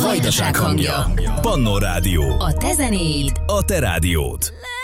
Vajdaság hangja. Pannó Rádió. A te zenéid. A te rádiód.